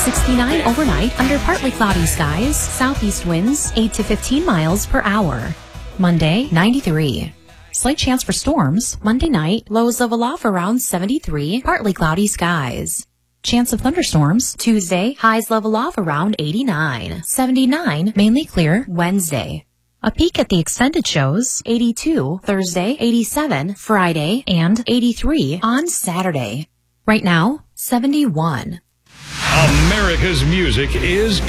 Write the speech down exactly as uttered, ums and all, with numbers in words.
sixty-nine overnight under partly cloudy skies, southeast winds eight to fifteen miles per hour. Monday, ninety-three. Slight chance for storms. Monday night, lows level off around seventy-three, partly cloudy skies. Chance of thunderstorms. Tuesday, highs level off around eighty-nine. seventy-nine, mainly clear Wednesday. A peek at the extended shows. eighty-two, Thursday, eighty-seven, Friday, and eighty-three on Saturday. Right now, seventy-one. America's music is